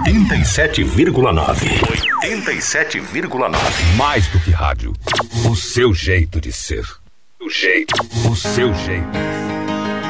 87,9. 87,9. Mais do que rádio. O seu jeito de ser. O seu jeito.